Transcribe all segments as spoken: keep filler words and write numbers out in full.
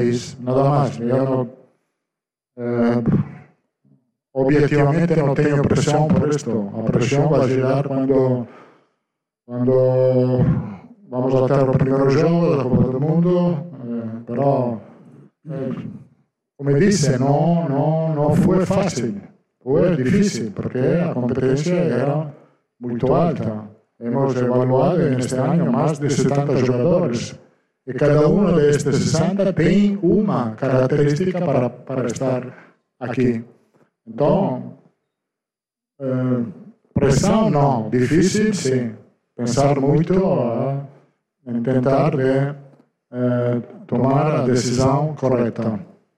nada más. Yo no, eh, objetivamente no tengo presión por esto. La presión va a llegar cuando, cuando vamos a tener el primer juego de la Copa del Mundo, eh, pero eh, como dice, no, no, no fue fácil, fue difícil porque la competencia era muy alta. Hemos evaluado en este año más de setenta jugadores y cada uno de estos sesenta tiene una característica para, para estar aquí. Entonces, eh, presión no, difícil sí, pensar mucho a intentar de eh, tomar la decisión correcta.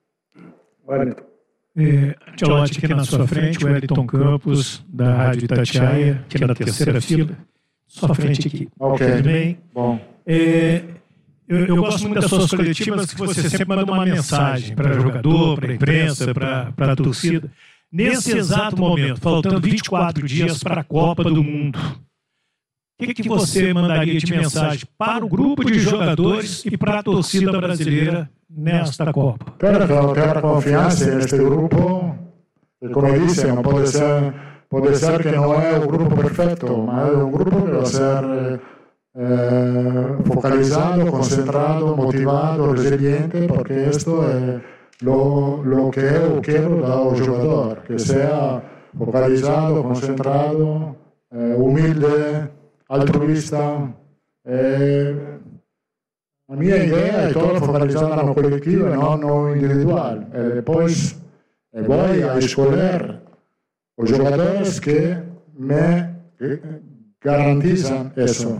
É, Ancelotti aqui na sua frente, o Wellington Campos, da Rádio Itatiaia, aqui na terceira fila. Sua frente aqui. Ok. Tudo bem? Bom. É, eu, eu gosto muito das suas coletivas, que você sempre manda uma mensagem para jogador, para a imprensa, para a torcida. Nesse exato momento, faltando vinte e quatro dias para a Copa do Mundo, o que, que você mandaria de mensagem para o grupo de jogadores e para a torcida brasileira nesta Copa? Ter, ter confiança neste grupo, e como eu disse, não pode ser, pode ser que não é o grupo perfeito, mas é um grupo que vai ser eh, focalizado, concentrado, motivado, resiliente, porque isto é lo, lo que eu quero do jogador, que seja focalizado, concentrado, eh, humilde, altruista. Eh, a minha ideia é toda focalizada no coletivo e não no individual. E depois eu vou a escolher os jogadores que me garantizam isso.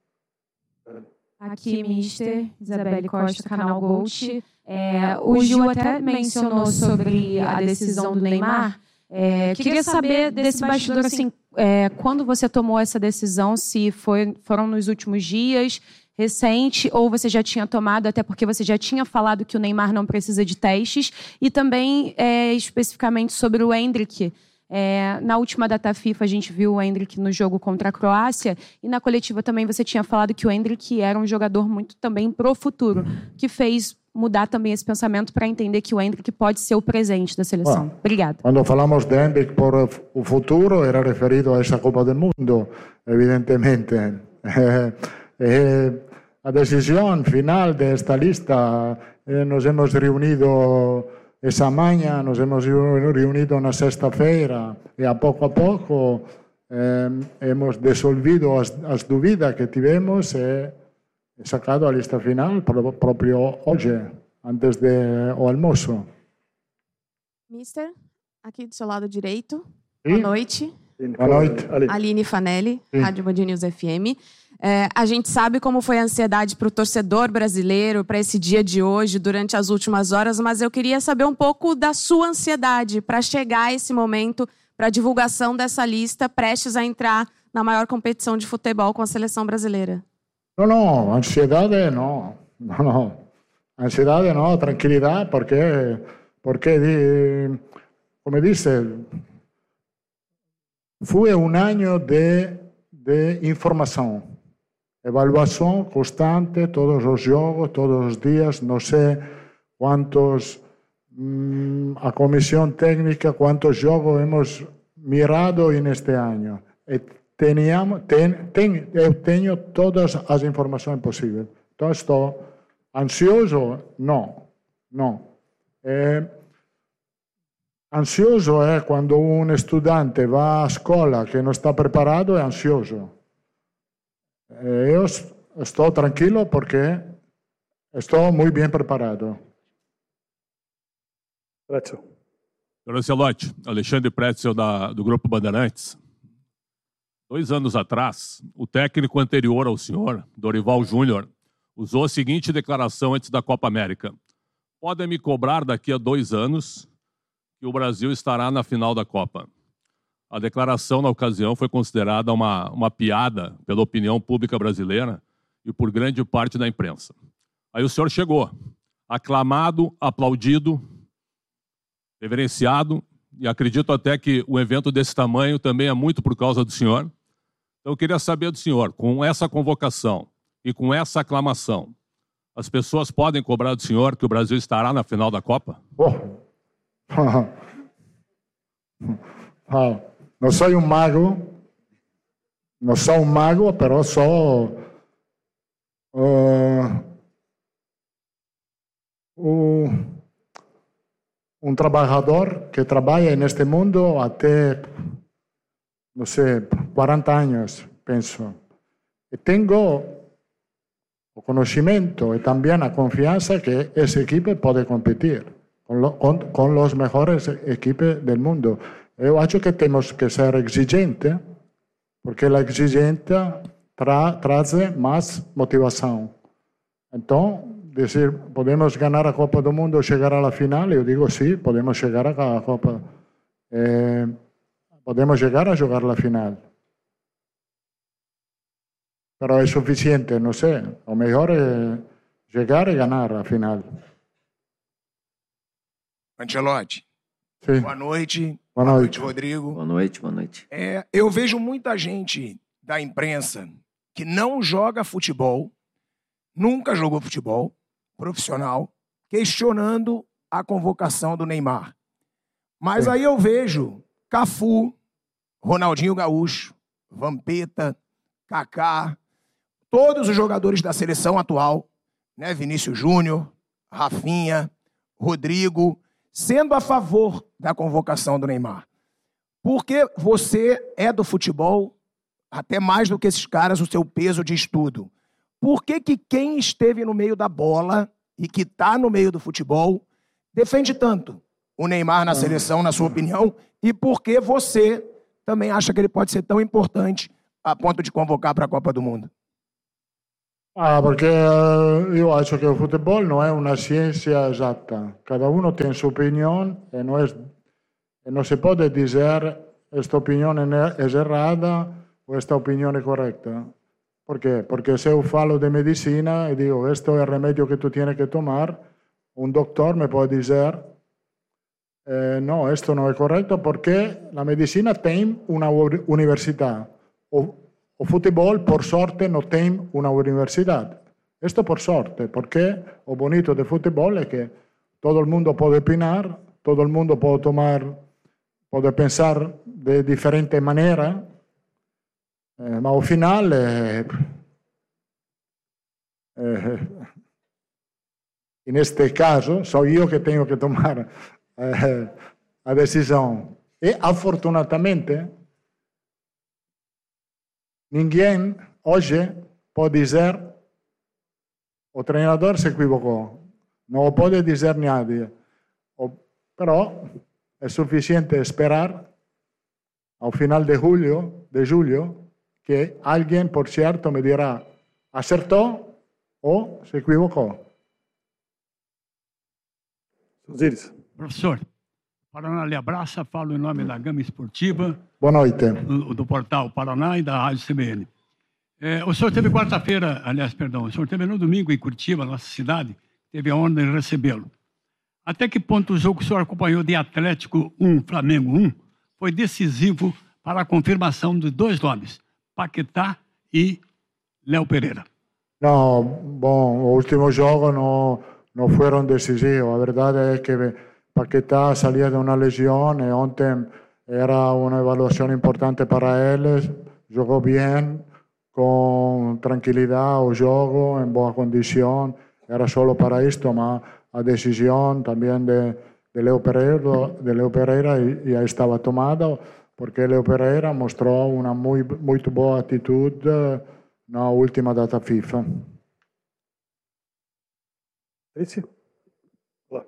Aqui, mister Isabelle Costa, canal Gold. É, o Gil até mencionou sobre a decisão do Neymar. É, queria saber desse bastidor, assim, é, quando você tomou essa decisão, se foi, foram nos últimos dias, recente, ou você já tinha tomado, até porque você já tinha falado que o Neymar não precisa de testes, e também é, especificamente sobre o Endrick. É, na última data FIFA a gente viu o Endrick no jogo contra a Croácia, e na coletiva também você tinha falado que o Endrick era um jogador muito também pro futuro, que fez mudar também esse pensamento para entender que o Endrick pode ser o presente da seleção. Bueno, Obrigada. Quando falamos de Endrick por o futuro, era referido a essa Copa do Mundo, evidentemente. Eh, eh, a decisão final desta lista, eh, nos hemos reunido essa manhã, nos hemos reunido na sexta-feira, e a pouco a pouco eh, hemos dissolvido as, as dúvidas que tivemos e sacado a lista final proprio hoje, antes do almoço. Mister, aqui do seu lado direito, Sim. boa noite. Boa noite. Aline Fanelli, Sim. Rádio Band News F M. É, a gente sabe como foi a ansiedade para o torcedor brasileiro, para esse dia de hoje, durante as últimas horas, mas eu queria saber um pouco da sua ansiedade para chegar a esse momento, para a divulgação dessa lista, prestes a entrar na maior competição de futebol com a seleção brasileira. Não, não, ansiedade não. Não, não. Ansiedade não, tranquilidade, porque, porque como disse, foi um ano de, de informação. Evaluação constante, todos os jogos, todos os dias, não sei quantos, hum, a comissão técnica, quantos jogos hemos mirado neste ano. E teníamos, ten, ten, eu tenho todas as informações possíveis. Então, estou ansioso? Não, não. É, ansioso é quando um estudante vai à escola que não está preparado, é ansioso. Eu estou tranquilo porque estou muito bem preparado. Pretzel. Senhor Ancelotti, Alexandre Pretzel da, do Grupo Bandeirantes. Dois anos atrás, o técnico anterior ao senhor, Dorival Júnior, usou a seguinte declaração antes da Copa América. Podem me cobrar daqui a dois anos que o Brasil estará na final da Copa. A declaração, na ocasião, foi considerada uma, uma piada pela opinião pública brasileira e por grande parte da imprensa. Aí o senhor chegou, aclamado, aplaudido, reverenciado, e acredito até que um evento desse tamanho também é muito por causa do senhor. Então eu queria saber do senhor, com essa convocação e com essa aclamação, as pessoas podem cobrar do senhor que o Brasil estará na final da Copa? Oh. Ah, não sou um mago, não sou um mago, però sou uh, um, um trabalhador que trabalha neste mundo até, não sei, quarenta anos, penso. E tenho o conhecimento e também a confiança que essa equipe pode competir com, lo, com, com os melhores equipes do mundo. Eu acho que temos que ser exigentes, porque a exigência tra, traz mais motivação. Então, dizer, podemos ganhar a Copa do Mundo ou chegar à final? Eu digo sim, podemos chegar à Copa. Eh, podemos chegar a jogar a final. Pero é suficiente, não sei. O melhor é chegar e ganhar a final. Ancelotti, Sim. boa noite. Boa noite, Rodrigo. Boa noite, boa noite. É, eu vejo muita gente da imprensa que não joga futebol, nunca jogou futebol profissional, questionando a convocação do Neymar. Mas Sim. aí eu vejo Cafu, Ronaldinho Gaúcho, Vampeta, Kaká, todos os jogadores da seleção atual, né, Vinícius Júnior, Rafinha, Rodrigo, sendo a favor da convocação do Neymar. Porque você é do futebol, até mais do que esses caras, o seu peso de estudo. Por que que quem esteve no meio da bola e que está no meio do futebol defende tanto o Neymar na seleção, na sua opinião, e por que você também acha que ele pode ser tão importante a ponto de convocar para a Copa do Mundo? Ah, porque uh, eu acho que o futebol não é uma ciência exata. Cada um tem sua opinião e não, é, e não se pode dizer esta opinião é errada ou esta opinião é correta. Por quê? Porque se eu falo de medicina e digo, este é o remédio que tu tens que tomar, um doutor me pode dizer, eh, não, isto não é correto porque a medicina tem uma universidade. O, o futebol, por sorte, não tem uma universidade. Isto por sorte, porque o bonito do futebol é que todo mundo pode opinar, todo mundo pode tomar, pode pensar de diferente maneira, eh, mas ao final é, é, neste caso sou eu que tenho que tomar eh, a decisão. E afortunadamente ninguém hoje pode dizer o treinador se equivocou. Não pode dizer ninguém. Però é suficiente esperar ao final de julho, de julho que alguém, por certo, me dirá acertou ou se equivocou. Osiris. Professor, Paraná lhe abraça, falo em nome da Gama Esportiva. Boa noite. Do, do portal Paraná e da Rádio C B N. É, o senhor teve quarta-feira, aliás, perdão, o senhor teve no domingo em Curitiba, nossa cidade, teve a honra de recebê-lo. Até que ponto o jogo que o senhor acompanhou de Atlético um, Flamengo um, foi decisivo para a confirmação de dois nomes, Paquetá e Léo Pereira? Não, bom, o último jogo não, não foram decisivos. A verdade é que Paquetá saía de uma lesão e ontem era uma avaliação importante para ele. Jogou bem, com tranquilidade o jogo, em boa condição. Era só para isto, mas a decisão também de, de Léo Pereira, de Léo Pereira já estava tomada, porque Léo Pereira mostrou uma muito, muito boa atitude na última data FIFA. Esse? Olá.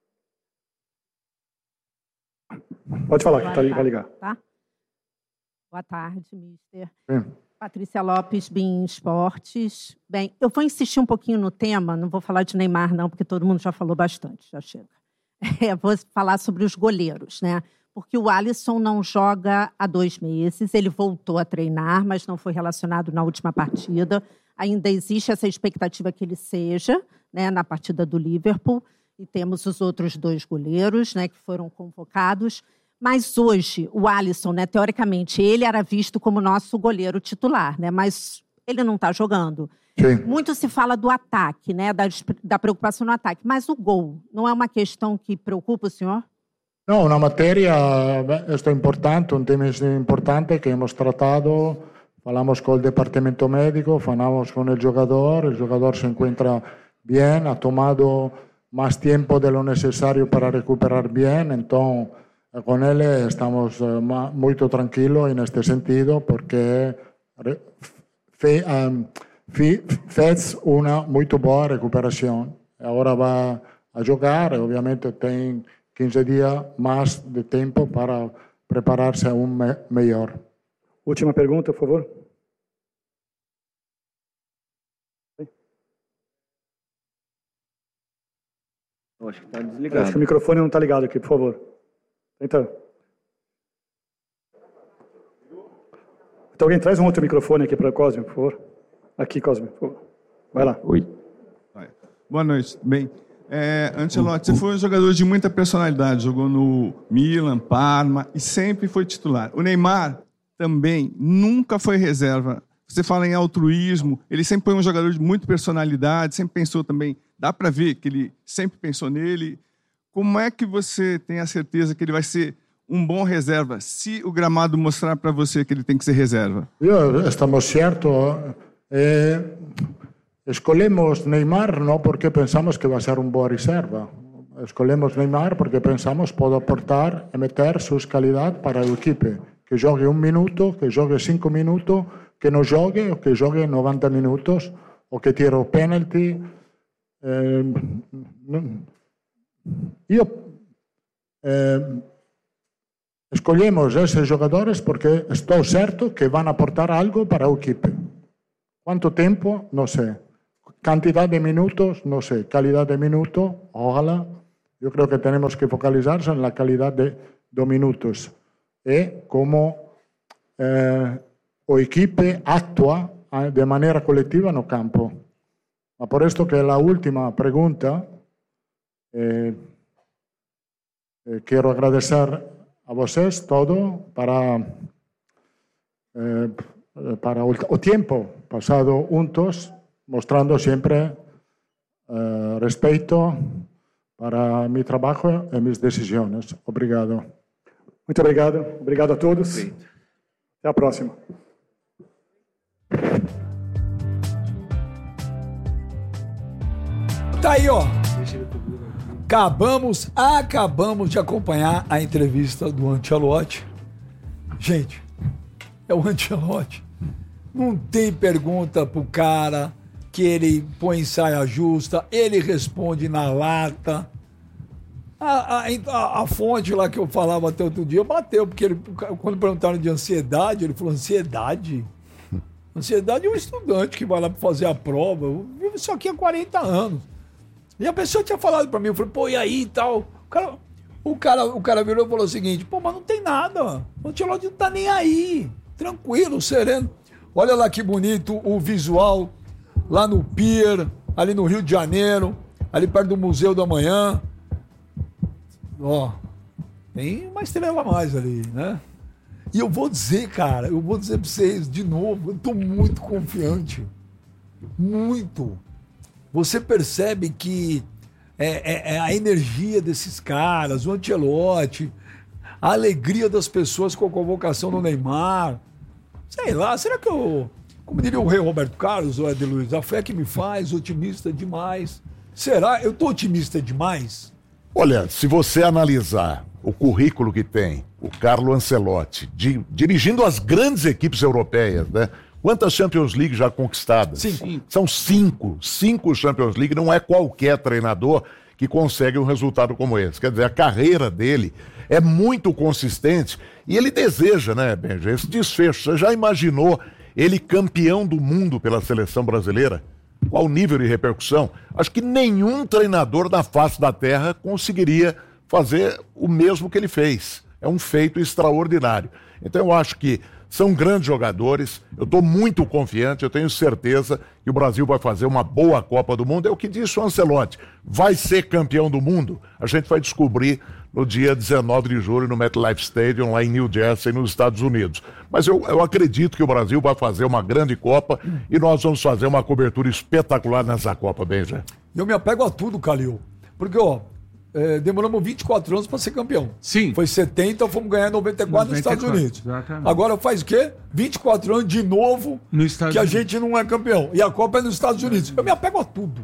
Pode falar, que tá, vai ligar. Tá? Boa tarde, mister. Sim. Patrícia Lopes, Bein Esportes. Bem, eu vou insistir um pouquinho no tema, não vou falar de Neymar não, porque todo mundo já falou bastante, já chega. É, vou falar sobre os goleiros, né? Porque o Alisson não joga há dois meses, ele voltou a treinar, mas não foi relacionado na última partida. Ainda existe essa expectativa que ele seja, né, na partida do Liverpool, e temos os outros dois goleiros, né, que foram convocados. Mas hoje, o Alisson, né, teoricamente, ele era visto como nosso goleiro titular, né, mas ele não está jogando. Sim. Muito se fala do ataque, né? Da, da preocupação no ataque. Mas o gol não é uma questão que preocupa o senhor? No, una materia, esto es importante, un tema importante que hemos tratado. Hablamos con el departamento médico, hablamos con el jugador, el jugador se encuentra bien, ha tomado más tiempo de lo necesario para recuperar bien, entonces con él estamos muy tranquilos en este sentido porque fe, um, fe, fez una muy buena recuperación. Ahora va a jugar, obviamente tiene quinze días más de tiempo para prepararse aún me mejor. Última pergunta, por favor. Acho que está desligado. Acho que o microfone não está ligado aqui, por favor. Tenta. Então alguém traz um outro microfone aqui para o Cosme, por favor. Aqui, Cosme, por favor. Vai lá. Oi. Boa noite, bem. É, Ancelotti, você foi um jogador de muita personalidade, jogou no Milan, Parma e sempre foi titular. O Neymar também nunca foi reserva. Você fala em altruísmo, ele sempre foi um jogador de muita personalidade, sempre pensou também, dá para ver que ele sempre pensou nele. Como é que você tem a certeza que ele vai ser um bom reserva, se o gramado mostrar para você que ele tem que ser reserva? Eu, estamos certos. Eh, escolhemos Neymar não porque pensamos que vai ser um boa reserva. Escolhemos Neymar porque pensamos que pode aportar e meter suas qualidades para a equipe. Que jogue um minuto, que jogue cinco minutos, que não jogue, ou que jogue noventa minutos, ou que tire o penalty. Eh, eu eh, escolhemos esses jogadores porque estou certo que vão aportar algo para a equipe. Quanto tempo? Não sei. Quantidade de minutos? Não sei. Calidad de minutos? Ojalá. Eu creo que temos que focalizar-se na calidad de, de minutos e como eh, o equipe actúa de maneira coletiva no campo. Ma por esto que la última pregunta, eh, eh, quiero agradecer a vocês todo para, eh, para o, o tiempo pasado juntos, mostrando siempre eh, respeto para mi trabajo y mis decisiones. Obrigado. Muito obrigado. Obrigado a todos. Perfeito. Até a próxima. Tá aí, ó. Acabamos, acabamos de acompanhar a entrevista do Ancelotti. Gente, é o Ancelotti. Não tem pergunta pro cara que ele põe em saia justa, ele responde na lata. A, a, a, a fonte lá que eu falava até outro dia bateu, porque ele, quando perguntaram de ansiedade, ele falou, ansiedade? Ansiedade é um estudante que vai lá para fazer a prova. Eu vivo isso aqui há quarenta anos. E a pessoa tinha falado para mim, eu falei, pô, e aí e tal? O cara, o, cara, o cara virou e falou o seguinte, pô, mas não tem nada. O Ancelotti não tá nem aí. Tranquilo, sereno. Olha lá que bonito o visual, lá no Pier, ali no Rio de Janeiro, ali perto do Museu do Amanhã. Ó, tem uma estrela a mais ali, né? E eu vou dizer, cara, eu vou dizer pra vocês de novo, eu tô muito confiante. Muito. Você percebe que é, é, é a energia desses caras, o Ancelotti, a alegria das pessoas com a convocação do Neymar. Sei lá, será que eu, como diria o rei Roberto Carlos, ou Ed Luiz, a fé que me faz otimista demais. Será? Eu tô otimista demais? Olha, se você analisar o currículo que tem o Carlo Ancelotti, de, dirigindo as grandes equipes europeias, né? Quantas Champions League já conquistadas? Cinco. São cinco. Cinco Champions League. Não é qualquer treinador que consegue um resultado como esse. Quer dizer, a carreira dele é muito consistente e ele deseja, né, Benja, esse desfecho. Você já imaginou ele campeão do mundo pela seleção brasileira? Qual o nível de repercussão? Acho que nenhum treinador da face da terra conseguiria fazer o mesmo que ele fez. É um feito extraordinário. Então eu acho que são grandes jogadores, eu estou muito confiante, eu tenho certeza que o Brasil vai fazer uma boa Copa do Mundo. É o que disse o Ancelotti, vai ser campeão do mundo? A gente vai descobrir no dia dezenove de julho no MetLife Stadium, lá em New Jersey, nos Estados Unidos. Mas eu, eu acredito que o Brasil vai fazer uma grande Copa e nós vamos fazer uma cobertura espetacular nessa Copa, Benja. Eu me apego a tudo, Calil, porque, ó, É, demoramos vinte e quatro anos para ser campeão. Sim. Foi setenta, fomos ganhar em noventa e quatro nos Estados Unidos. Exatamente. Agora faz o quê? vinte e quatro anos de novo no Estados que a Unidos. gente não é campeão. E a Copa é nos Estados Unidos. Eu me apego a tudo.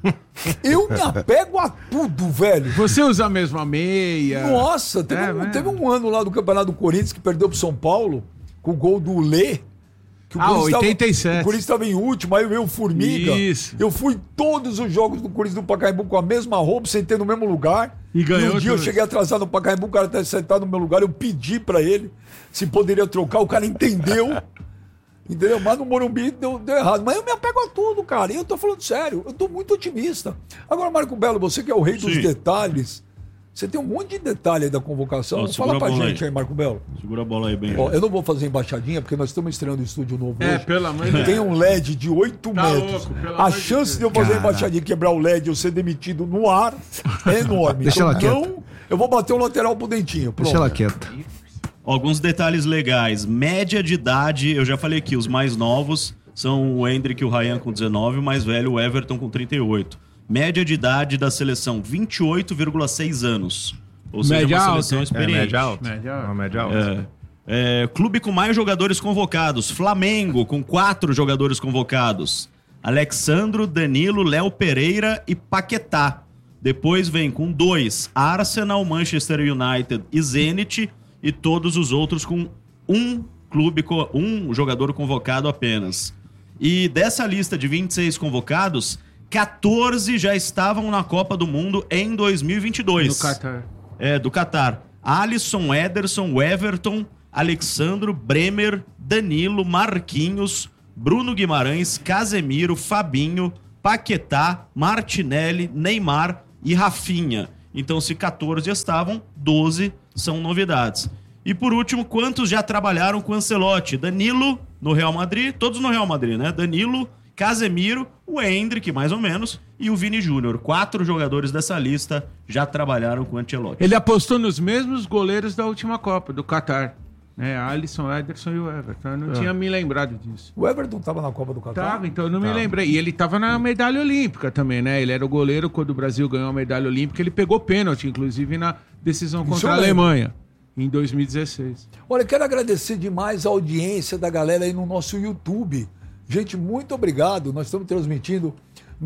Eu me apego a tudo, velho. Você usa a mesma meia. Nossa, teve, É, um, é. teve um ano lá do Campeonato do Corinthians que perdeu pro São Paulo com o gol do Lê. Que o Ah, Corinthians tava- oitenta e sete. o Corinthians estava em último, aí veio o Formiga. Isso. Eu fui todos os jogos do Corinthians do Pacaembu com a mesma roupa, sentei no mesmo lugar. E ganhou um dia eu todos. cheguei atrasado no Pacaembu, o cara estava sentado no meu lugar, eu pedi pra ele se poderia trocar, o cara entendeu. Entendeu? Mas no Morumbi deu, deu errado. Mas eu me apego a tudo, cara. E eu tô falando sério, eu tô muito otimista. Agora, Marco Belo, você que é o rei dos Sim. detalhes, você tem um monte de detalhe aí da convocação. Ó, Fala segura pra a bola gente aí. aí. Marco Belo. Segura a bola aí bem. Ó, eu não vou fazer embaixadinha, porque nós estamos estreando o estúdio novo É, hoje. pelo amor de Deus. Tem um L E D de oito Tá metros. louco, pelo A amor de chance de, Deus. eu fazer Caraca. embaixadinha e quebrar o L E D e eu ser demitido no ar é enorme. Deixa então, ela quieta. não, eu vou bater o lateral pro dentinho. Pronto. Deixa ela quieta. Alguns detalhes legais. Média de idade, eu já falei aqui, os mais novos são o Endrick e o Ryan com dezenove, o mais velho o Everton com trinta e oito. Média de idade da seleção, vinte e oito vírgula seis anos. Ou seja, Média uma alta, seleção hein? experiente. É, média alta. Média alta. Uma média alta. É. É, clube com mais jogadores convocados. Flamengo, com quatro jogadores convocados. Alexandro, Danilo, Léo Pereira e Paquetá. Depois vem com dois, Arsenal, Manchester United e Zenit. E todos os outros com um clube, co- um jogador convocado apenas. E dessa lista de vinte e seis convocados, quatorze já estavam na Copa do Mundo em dois mil e vinte e dois. No Qatar. É, do Qatar. Alisson, Ederson, Everton, Alexandro, Bremer, Danilo, Marquinhos, Bruno Guimarães, Casemiro, Fabinho, Paquetá, Martinelli, Neymar e Rafinha. Então, se quatorze estavam, doze são novidades. E por último, quantos já trabalharam com Ancelotti? Danilo no Real Madrid, todos no Real Madrid, né? Danilo, Casemiro, o Endrick, mais ou menos, e o Vini Júnior. Quatro jogadores dessa lista já trabalharam com Ancelotti. Ele apostou nos mesmos goleiros da última Copa, do Qatar. É, Alisson, Ederson e o Everton. Eu não É. tinha me lembrado disso. O Everton estava na Copa do Catar? Tava, então eu não me Tava. lembrei. E ele tava na medalha olímpica também, né? Ele era o goleiro quando o Brasil ganhou a medalha olímpica. Ele pegou pênalti, inclusive, na decisão Isso contra eu a lembro. Alemanha, em dois mil e dezesseis. Olha, eu quero agradecer demais a audiência da galera aí no nosso YouTube. Gente, muito obrigado. Nós estamos transmitindo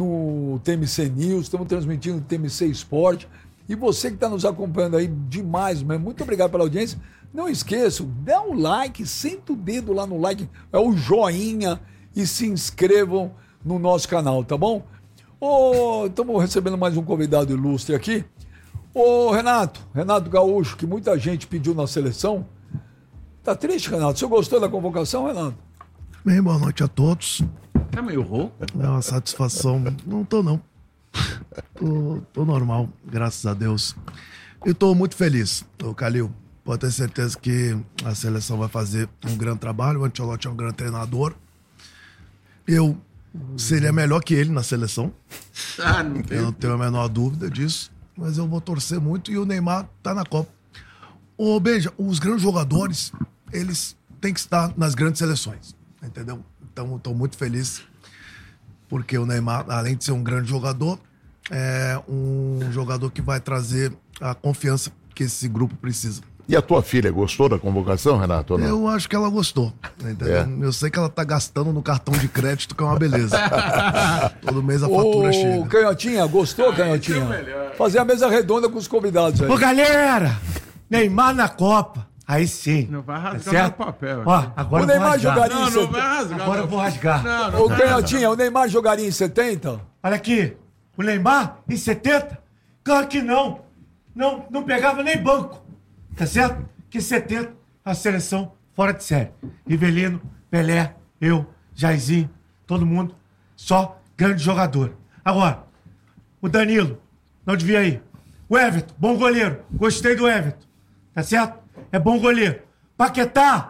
no T M C News, estamos transmitindo no T M C Esporte. E você que está nos acompanhando aí demais, mesmo, muito obrigado pela audiência. Não esqueça, dá um like, senta o dedo lá no like, é o joinha e se inscrevam no nosso canal, tá bom? Ô, estamos recebendo mais um convidado ilustre aqui. Ô, Renato, Renato Gaúcho, que muita gente pediu na seleção. Tá triste, Renato? Você gostou da convocação, Renato? Bem, boa noite a todos. Tá meio rouco? É uma satisfação. Não tô, não. Tô, tô normal, graças a Deus. E tô muito feliz, ô Calil. Pode ter certeza que a seleção vai fazer um grande trabalho. O Ancelotti é um grande treinador. Eu seria melhor que ele na seleção. Ah, não Eu não tenho a menor dúvida disso. Mas eu vou torcer muito e o Neymar tá na Copa. Ô, Benja, os grandes jogadores, eles têm que estar nas grandes seleções. Entendeu? Então, eu tô muito feliz. Porque o Neymar, além de ser um grande jogador, é um jogador que vai trazer a confiança que esse grupo precisa. E a tua filha gostou da convocação, Renato? Ou não? Eu acho que ela gostou. Entendeu? É. Eu sei que ela tá gastando no cartão de crédito, que é uma beleza. Todo mês a fatura Ô, chega. Canhotinha, gostou, Canhotinha? Fazer a mesa redonda com os convidados aí. Ô, galera! Neymar na Copa. Aí sim. Não vai Tá rasgar certo? meu papel. Ó, aqui. agora O eu vou Neymar rasgar. jogaria Não, em não setenta. vai rasgar. Agora eu vou rasgar. Não, não Ô, vai Canhotinha, o Neymar jogaria em setenta? Olha aqui, o Neymar em setenta? Claro que não. Não, não pegava nem banco. Tá certo? Que setenta, a seleção fora de série. Rivelino, Pelé, eu, Jairzinho, todo mundo, só grande jogador. Agora, o Danilo, não devia ir. O Everton, bom goleiro. Gostei do Everton. Tá certo? É bom goleiro. Paquetá,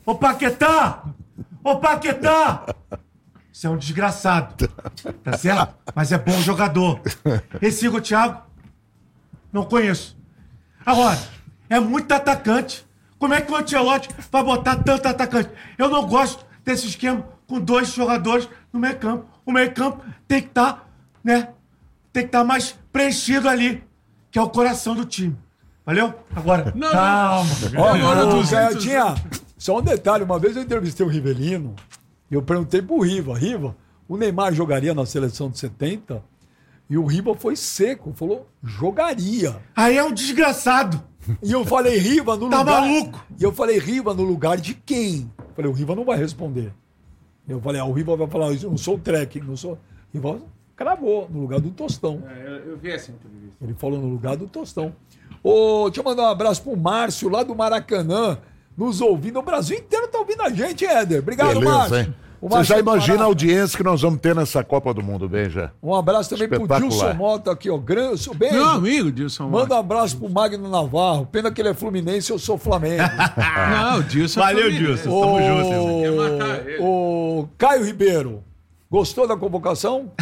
Ô Paquetá! Ô Paquetá! Você é um desgraçado. Tá certo? Mas é bom jogador. Esse Igor Thiago, não conheço. Agora, é muito atacante. Como é que o Ancelotti vai botar tanto atacante? Eu não gosto desse esquema com dois jogadores no meio campo. O meio campo tem que estar, né? Tem que estar mais preenchido ali, que é o coração do time. Valeu? Agora, Não, calma. Ó, Agora, ô, duzentos. Zé, tinha só um detalhe. Uma vez eu entrevistei o Rivelino e eu perguntei pro Riva, Riva, o Neymar jogaria na seleção de setenta? E o Riva foi seco, falou, jogaria. Aí é um desgraçado. E eu falei, Riva, no Tá lugar... maluco? E eu falei, Riva, no lugar de quem? Eu falei, o Riva não vai responder. Eu falei, ah, o Riva vai falar, eu não sou o Trek, não sou... O Riva cravou, no lugar do Tostão. É, eu, eu vi essa entrevista. Ele falou no lugar do Tostão. Ô, deixa eu mandar um abraço pro Márcio, lá do Maracanã, nos ouvindo. O Brasil inteiro tá ouvindo a gente, Éder. Obrigado, Beleza, Márcio. hein? O Você Márcio já é do imagina a Maraca. audiência que nós vamos ter nessa Copa do Mundo, Benja. Um abraço também pro Espetacular. Dilson Mota aqui, ó. Grande, bem. Meu amigo, Dilson Mota. Manda um abraço pro Magno Navarro. Pena que ele é Fluminense, eu sou Flamengo. Não, o Dilson é Valeu, Fluminense. Dilson. Tamo junto, irmão. Quer matar ele. O Caio Ribeiro, gostou da convocação?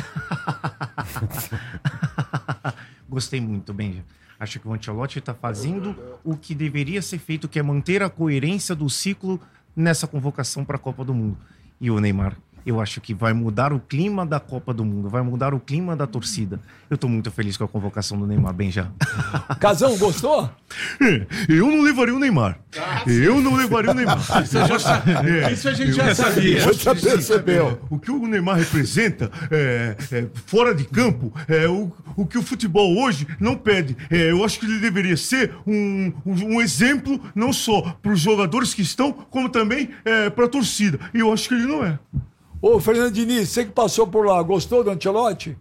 Gostei muito, Benja. Acho que o Ancelotti está fazendo o que deveria ser feito, que é manter a coerência do ciclo nessa convocação para a Copa do Mundo. E o Neymar, eu acho que vai mudar o clima da Copa do Mundo, vai mudar o clima da torcida. Eu estou muito feliz com a convocação do Neymar, Benja. Casão, gostou? Eu não levaria o Neymar. Eu não levaria o Neymar. Isso eu já sa- isso a gente já Eu sabia. eu Já percebeu. O que o Neymar representa é, é, fora de campo é o, o que o futebol hoje não pede. É, eu acho que ele deveria ser um, um, um exemplo não só para os jogadores que estão, como também é, para a torcida. E eu acho que ele não é. Ô, Fernando Diniz, você que passou por lá, gostou do Ancelotti?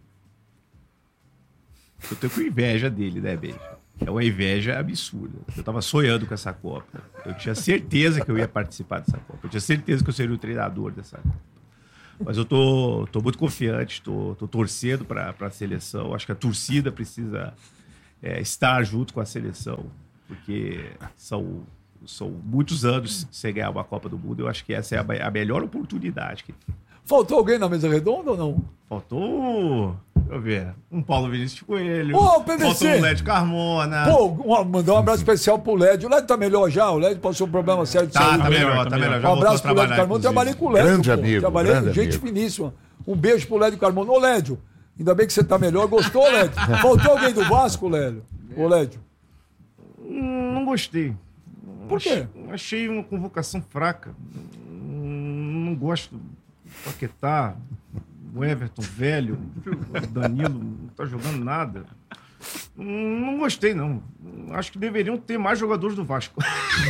Eu tô com inveja dele, né, Benja? É uma inveja absurda. Eu tava sonhando com essa Copa. Eu tinha certeza que eu ia participar dessa Copa. Eu tinha certeza que eu seria o treinador dessa Copa. Mas eu tô, tô muito confiante, tô, tô torcendo para a seleção. Acho que a torcida precisa é, estar junto com a seleção, porque são, são muitos anos sem ganhar uma Copa do Mundo. Eu acho que essa é a, a melhor oportunidade que tem. Faltou alguém na mesa redonda ou não? Faltou, deixa eu ver, um Paulo Vinícius Coelho. Ô, P V C! Faltou um Lédio Carmona. Pô, um- mandar um abraço especial pro Lédio. O Lédio tá melhor já? O Lédio passou um problema sério de Tá, saúde. tá melhor, tá melhor. Já Um voltou abraço a pro Lédio trabalhar, Carmona. Trabalhei com o Lédio. Grande pô. amigo, Trabalhei, grande gente amigo. finíssima. Um beijo pro Lédio Carmona. Ô, Lédio, ainda bem que você tá melhor. Gostou, Lédio? Faltou alguém do Vasco, Lédio? Ô, Lédio. Hum, Não gostei. Por quê? Achei, achei uma convocação fraca. Hum, Não gosto do Paquetá, o Everton velho, o Danilo não tá jogando nada. Hum, Não gostei, não. Acho que deveriam ter mais jogadores do Vasco.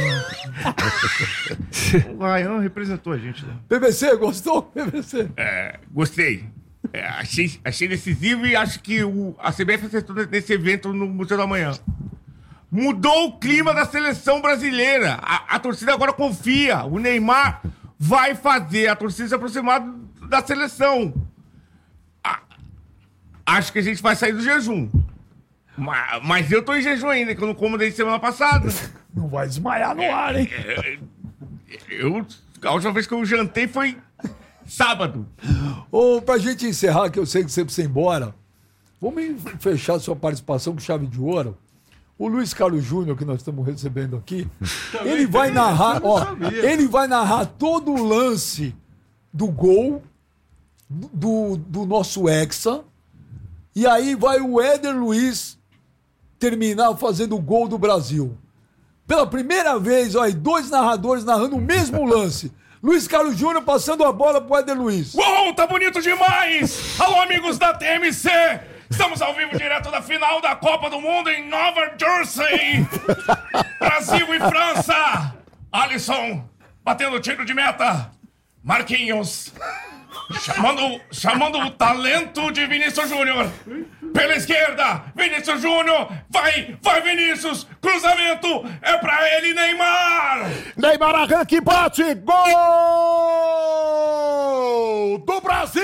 O Ryan representou a gente, né? P V C, gostou? P V C. É, gostei. É, achei, achei decisivo e acho que o, a C B F acertou nesse evento no Museu da Manhã. Mudou o clima da seleção brasileira. A, a torcida agora confia. O Neymar vai fazer a torcida se aproximar da seleção. A- acho que a gente vai sair do jejum. Ma- Mas eu tô em jejum ainda, que eu não como desde semana passada. Não vai desmaiar no ar, hein? É, Eu, a última vez que eu jantei foi sábado. Ô, pra gente encerrar, que eu sei que você precisa ir embora, vamos fechar sua participação com chave de ouro. O Luiz Carlos Júnior, que nós estamos recebendo aqui, ele vai narrar, ó, ele vai narrar todo o lance do gol do, do nosso Hexa, e aí vai o Éder Luiz terminar fazendo o gol do Brasil. Pela primeira vez, ó, aí, dois narradores narrando o mesmo lance. Luiz Carlos Júnior passando a bola pro Éder Luiz. Uou, tá bonito demais! Alô, amigos da T M C! Estamos ao vivo direto da final da Copa do Mundo em Nova Jersey! Brasil e França! Alisson batendo tiro de meta! Marquinhos chamando, chamando o talento de Vinícius Júnior! Pela esquerda, Vinícius Júnior! Vai, vai Vinícius! Cruzamento é pra ele, Neymar! Neymar arranca e bate! Gol do Brasil!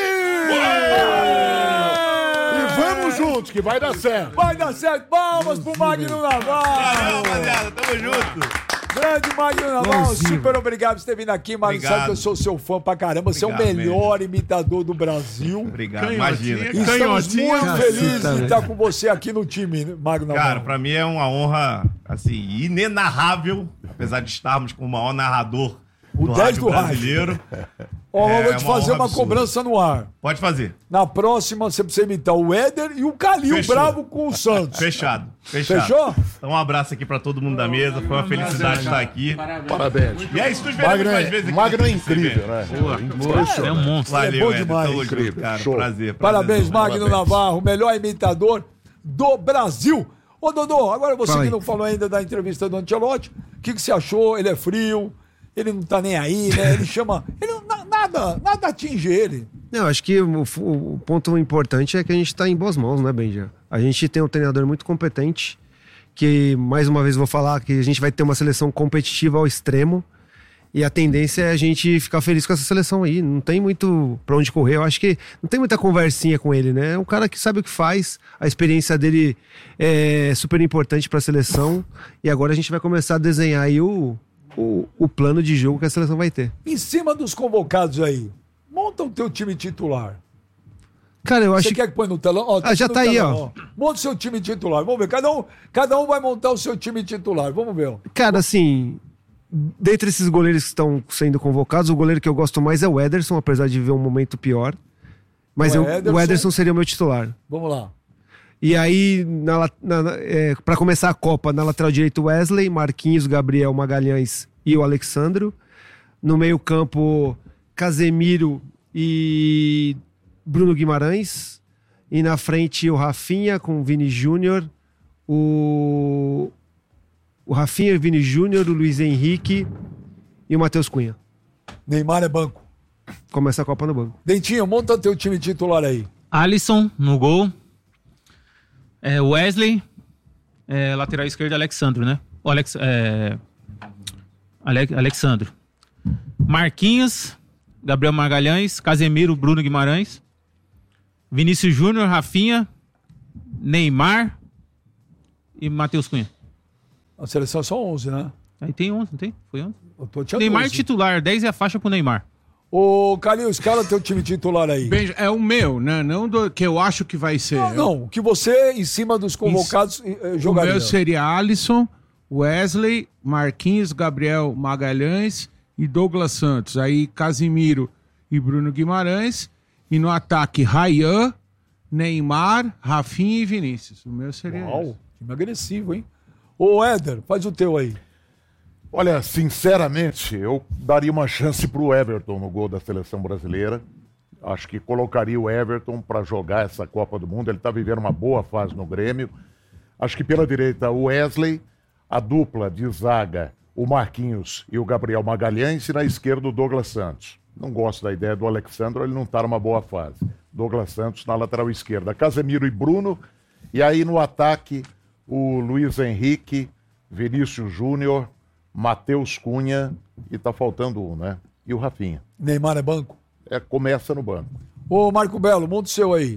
E vamos juntos, que vai dar certo. Vai dar certo. Palmas pro Magno Navarro. Valeu, rapaziada. Tamo junto. Grande Magno Naval, super obrigado por ter vindo aqui, Magno. Obrigado. Sabe que eu sou seu fã pra caramba. Você é o Obrigado, melhor imitador do Brasil. Obrigado, imagina. Estamos Canhotinha. muito felizes Caceta, de estar com você aqui no time, Magno Naval. Cara, pra mim é uma honra, assim, inenarrável, apesar de estarmos com o maior narrador O do dez rádio do rádio. brasileiro. Ó, É eu vou te uma fazer honra uma absurda. cobrança no ar. Pode fazer. Na próxima, você precisa imitar o Éder e o Calil Fechou. bravo com o Santos. Fechado. Fechado. Fechou? Então um abraço aqui pra todo mundo da mesa. Foi uma felicidade estar aqui. Parabéns. E é isso, nos veremos Magno é- mais vezes aqui. Magno é no incrível, T V. né? Boa, Impressionante. é um monstro. Valeu, É bom Éder. demais. Tamo junto, Incrível. cara. Show. Prazer. Parabéns, prazer. Magno Navarro, melhor imitador do Brasil. Ô, Dodô, agora você Fala que aí. não falou ainda da entrevista do Ancelotti, o que, que você achou? Ele é frio, ele não tá nem aí, né? Ele chama... Ele, não- na- nada, nada atinge ele. Não, acho que o, o ponto importante é que a gente está em boas mãos, né, Benja? A gente tem um treinador muito competente, que, mais uma vez, vou falar que a gente vai ter uma seleção competitiva ao extremo, e a tendência é a gente ficar feliz com essa seleção aí. Não tem muito pra onde correr. Eu acho que não tem muita conversinha com ele, né? É um cara que sabe o que faz, a experiência dele é super importante pra seleção, e agora a gente vai começar a desenhar aí o, o, o plano de jogo que a seleção vai ter. Em cima dos convocados aí, monta o teu time titular. Cara, eu acho Você quer que põe no telão? Ó, Ah, já no tá aí, telão, ó. Monta o seu time titular. Vamos ver. Cada um, cada um vai montar o seu time titular. Vamos ver. ó. Cara, assim, dentre esses goleiros que estão sendo convocados, o goleiro que eu gosto mais é o Ederson, apesar de viver um momento pior. Mas O eu- o Ederson- Ederson seria o meu titular. Vamos lá. E aí, na, la- na, na- é, para começar a Copa, na lateral direito, Wesley, Marquinhos, Gabriel, Magalhães e o Alexandro. No meio campo, Casemiro e Bruno Guimarães. E na frente, o Rafinha com o Vini Júnior. O, o Rafinha, o Vini Júnior, o Luiz Henrique e o Matheus Cunha. Neymar é banco. Começa a Copa no banco. Dentinho, monta teu time titular aí. Alisson no gol. É, Wesley. É, lateral esquerdo, Alexandro, né? O Alex, é, Ale, Alexandro. Marquinhos. Gabriel Magalhães. Casemiro, Bruno Guimarães. Vinícius Júnior, Rafinha. Neymar. E Matheus Cunha. A seleção é só onze, né? Aí tem onze, não tem? Foi onze? Eu tô tinha Neymar doze. titular, dez é a faixa pro Neymar. Ô, Calil, escala teu time titular aí. Benja, é o meu, né? Não do que eu acho que vai ser. Não, não, que você, em cima dos convocados, eh, O jogaria. meu seria Alisson, Wesley, Marquinhos, Gabriel Magalhães e Douglas Santos. Aí Casimiro e Bruno Guimarães. E no ataque, Rayan, Neymar, Rafinha e Vinícius. O meu seria Uau, esse. time agressivo, hein? Ô, Éder, faz o teu aí. Olha, sinceramente, eu daria uma chance pro Everton no gol da seleção brasileira. Acho que colocaria o Everton para jogar essa Copa do Mundo. Ele está vivendo uma boa fase no Grêmio. Acho que pela direita o Wesley, a dupla de zaga, o Marquinhos e o Gabriel Magalhães, e na esquerda o Douglas Santos. Não gosto da ideia do Alexandre, ele não está numa boa fase. Douglas Santos na lateral esquerda, Casemiro e Bruno. E aí no ataque, o Luiz Henrique, Vinícius Júnior, Matheus Cunha e tá faltando um, né? E o Rafinha. Neymar é banco? É, começa no banco. Ô, Marco Belo, monta o seu aí.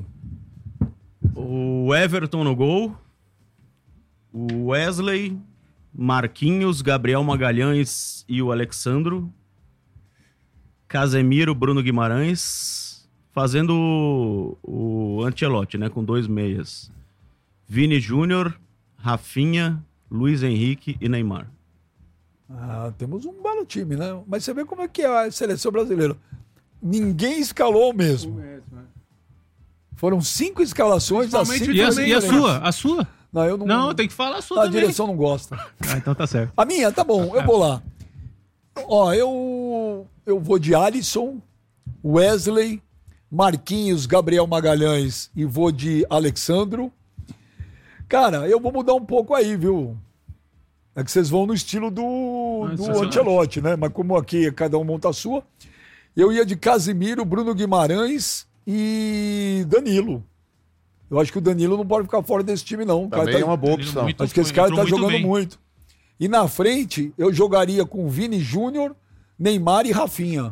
O Everton no gol. O Wesley, Marquinhos, Gabriel Magalhães e o Alexandro. Casemiro, Bruno Guimarães. Fazendo o, o Ancelotti, né? Com dois meias. Vini Júnior, Rafinha, Luiz Henrique e Neymar. Ah, temos um belo time, né? Mas você vê como é que é a seleção brasileira. Ninguém escalou o mesmo. Foram cinco escalações assim. E a, e a sua? A sua? Não, eu não. Não, tem que falar a sua A também. direção não gosta. Ah, então tá certo. A minha, tá bom, eu vou lá. Ó, eu, eu vou de Alisson, Wesley, Marquinhos, Gabriel Magalhães e vou de Alexandro. Cara, eu vou mudar um pouco aí, viu? É que vocês vão no estilo do, do Ancelotti, né? Mas como aqui cada um monta a sua, eu ia de Casimiro, Bruno Guimarães e Danilo. Eu acho que o Danilo não pode ficar fora desse time, não. O cara Também tá- é uma boa opção. Muito- Acho que esse cara tá entrou muito jogando bem. muito. E na frente, eu jogaria com Vini Júnior, Neymar e Rafinha.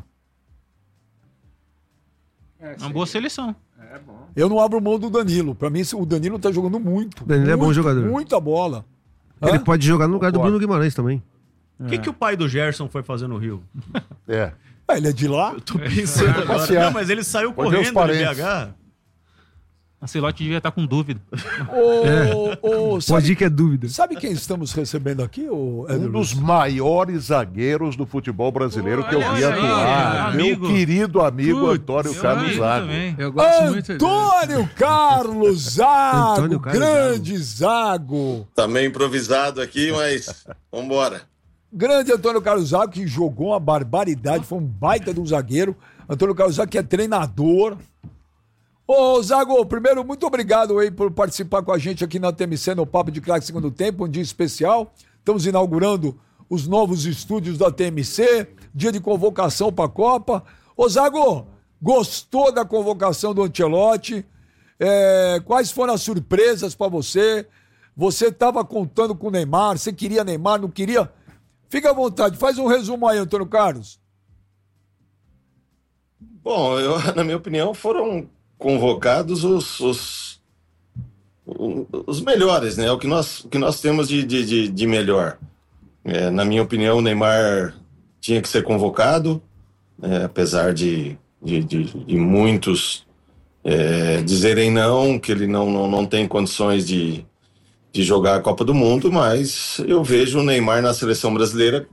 É uma boa seleção. Eu não abro mão do Danilo. Pra mim, o Danilo tá jogando muito. Danilo é bom muito, jogador. Muita bola. Ele Hã? pode jogar no lugar do Concordo. Bruno Guimarães também. O que, que o pai do Gerson foi fazer no Rio? É. Ah, ele é de lá? Eu tô pensando agora. Passear. Não, mas ele saiu Pode ver os correndo de B parentes. H. A Celote devia estar com dúvida. Ô, ô, sabe- Pode ir que é dúvida. Sabe quem estamos recebendo aqui, ô, Éder Um dos Luiz? maiores zagueiros do futebol brasileiro que eu vi olha aí, atuar. Meu amigo. querido amigo Putz, Antônio eu Carlos amo Zago. Eu gosto muito dele. Antônio Carlos Zago, Antônio Carlos grande Zago. Tá meio improvisado aqui, mas vambora. Grande Antônio Carlos Zago, que jogou uma barbaridade, foi um baita de um zagueiro. Antônio Carlos Zago, que é treinador. Ô, Zago, primeiro, muito obrigado aí por participar com a gente aqui na T M C, no Papo de Craque Segundo Tempo, um dia especial. Estamos inaugurando os novos estúdios da T M C, dia de convocação para a Copa. Ô, Zago, gostou da convocação do Ancelotti? É, quais foram as surpresas para você? Você estava contando com o Neymar, você queria Neymar, não queria? Fica à vontade, faz um resumo aí, Antônio Carlos. Bom, eu, na minha opinião, foram convocados os, os, os melhores, né? O que nós, o que nós temos de, de, de, de melhor. É, na minha opinião, o Neymar tinha que ser convocado, é, apesar de, de, de, de muitos é, dizerem não, que ele não, não, não tem condições de, de jogar a Copa do Mundo, mas eu vejo o Neymar na seleção brasileira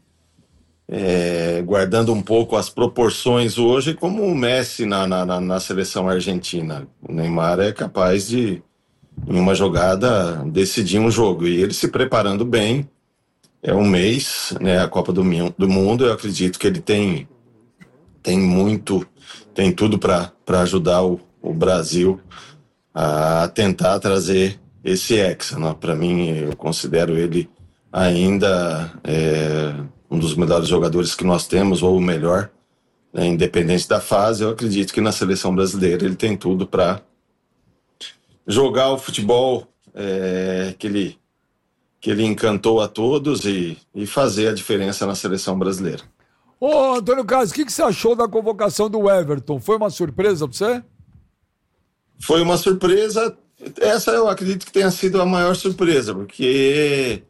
É, guardando um pouco as proporções hoje, como o Messi na, na, na seleção argentina. O Neymar é capaz de, em uma jogada, decidir um jogo. E ele se preparando bem, é um mês, né, a Copa do, do Mundo, eu acredito que ele tem, tem muito, tem tudo para ajudar o, o Brasil a tentar trazer esse hexa. Né? Para mim, eu considero ele ainda... É, um dos melhores jogadores que nós temos, ou o melhor, né, independente da fase. Eu acredito que na seleção brasileira ele tem tudo para jogar o futebol é, que, ele, que ele encantou a todos e, e fazer a diferença na seleção brasileira. Ô, Antônio Carlos, o que, que você achou da convocação do Everton? Foi uma surpresa pra você? Foi uma surpresa, essa eu acredito que tenha sido a maior surpresa, porque